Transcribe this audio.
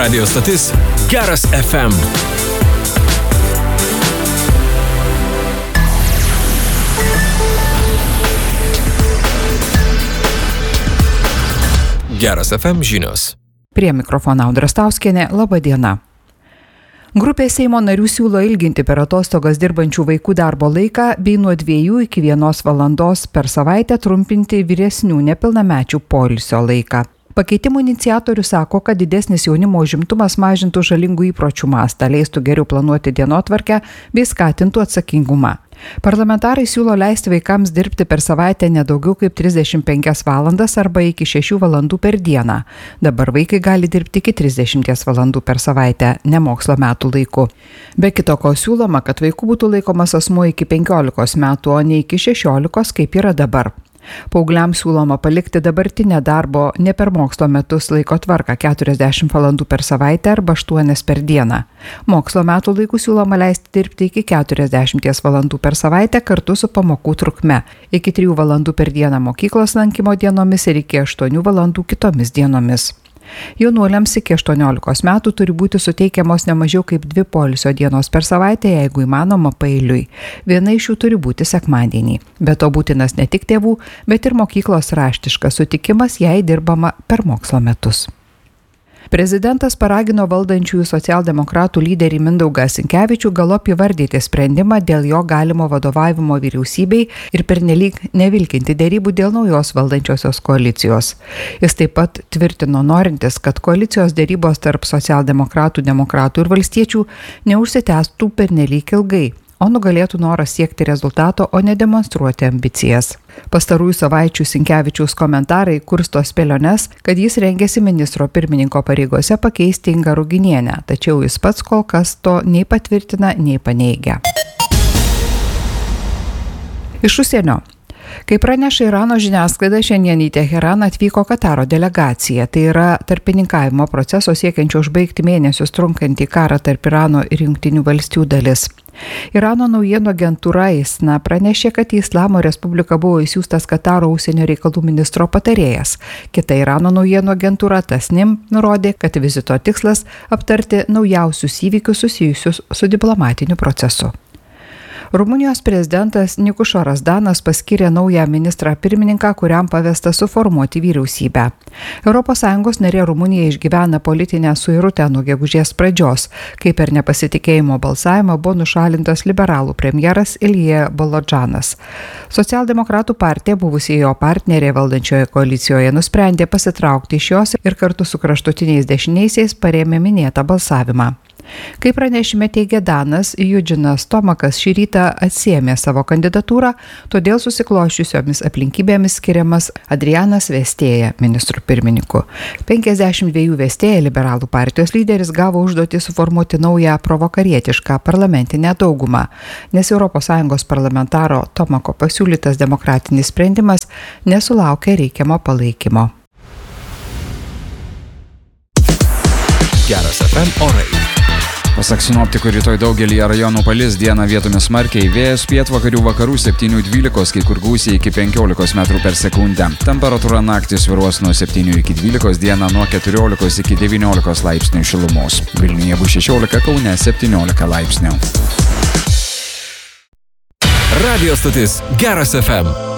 Radio stotis Geras FM. Geras FM žinios. Prie mikrofono Audra Stauskienė, laba diena. Grupė Seimo narių siūlo ilginti per atostogas dirbančių vaikų darbo laiką bei nuo 2 iki 1 valandos per savaitę trumpinti vyresnių nepilnamečių poilsio laiką. Pakeitimų iniciatorius sako, kad didesnis jaunimo užimtumas mažintų žalingų įpročių mastą, leistų geriau planuoti dienotvarkę bei skatintų atsakingumą. Parlamentarai siūlo leisti vaikams dirbti per savaitę nedaugiau kaip 35 valandas arba iki 6 valandų per dieną. Dabar vaikai gali dirbti iki 30 valandų per savaitę, ne mokslo metų laiku. Be kito ko siūloma, kad vaikų būtų laikomas asmuo iki 15 metų, o ne iki 16, kaip yra dabar. Paaugliams siūloma palikti dabartinę darbo ne per mokslo metus laiko tvarką 40 valandų per savaitę arba 8 per dieną. Mokslo metų laikų siūloma leisti dirbti iki 40 valandų per savaitę kartu su pamokų trukme, iki 3 valandų per dieną mokyklos lankymo dienomis ir iki 8 valandų kitomis dienomis. Jaunuoliams iki 18 metų turi būti suteikiamos ne mažiau kaip 2 poilsio dienos per savaitę, jeigu įmanoma paeiliui. Viena iš jų turi būti sekmadienį. Be to būtinas ne tik tėvų, bet ir mokyklos raštiškas sutikimas, jei dirbama per mokslo metus. Prezidentas paragino valdančiųjų socialdemokratų lyderį Mindaugą Sinkevičių galop įvardyti sprendimą dėl jo galimo vadovavimo vyriausybei ir pernelyg nevilkinti derybų dėl naujos valdančiosios koalicijos. Jis taip pat tvirtino norintis, kad koalicijos derybos tarp socialdemokratų, demokratų ir valstiečių neužsitęstų pernelyg ilgai, o nugalėtų noras siekti rezultato, o ne demonstruoti ambicijas. Pastarųjų savaičių Sinkevičiaus komentarai kursto spėliones, kad jis rengėsi ministro pirmininko pareigose pakeisti Ingą Ruginienę, tačiau jis pats kol kas to nei patvirtina, nei paneigia. Iš užsienio. Kaip praneša Irano žiniasklaida, šiandien į Teheraną atvyko Kataro delegacija. Tai yra tarpininkavimo proceso siekiančio užbaigti mėnesius trunkantį karą tarp Irano ir Jungtinių valstijų dalis. Irano naujienų agentūra ISNA pranešė, kad į Islamo Respubliką buvo įsiųstas Kataro užsienio reikalų ministro patarėjas. Kita Irano naujienų agentūra Tasnim nurodė, kad vizito tikslas aptarti naujausius įvykius susijusius su diplomatiniu procesu. Rumunijos prezidentas Nikušoras Danas paskyrė naują ministrą pirmininką, kuriam pavesta suformuoti vyriausybę. ES narė Rumunija išgyvena politinę suirutę nuo gegužės pradžios, kai per nepasitikėjimo balsavimą buvo nušalintas liberalų premjeras Ilija Bolodžanas. Socialdemokratų partija, buvusi jo partnerė valdančioje koalicijoje, nusprendė pasitraukti iš jos ir kartu su kraštutiniais dešiniaisiais parėmė minėtą balsavimą. Kaip pranešime teigia Danas, Judžinas Tomakas šį rytą atsiėmė savo kandidatūrą, todėl susikloščiusiomis aplinkybėmis skiriamas Adrianas Vestėja ministrų pirmininku. 52 Vestėja liberalų partijos lyderis gavo užduotį suformuoti naują provokarietišką parlamentinę daugumą, nes ES parlamentaro Tomako pasiūlytas demokratinis sprendimas nesulaukė reikiamo palaikymo. Geras FM orai. Pasak sinoptikų, rytoj daugelį rajonų palis, dieną vietomis smarkiai, vėjas pietvakarių vakarų 7-12, kai kur gūsiai iki 15 metrų per sekundę. Temperatūra naktį svyruos nuo 7 iki 12, dieną nuo 14 iki 19 laipsnių šilumos. Vilniuje bus 16, Kaune 17 laipsnių. Radio stotis Geras FM.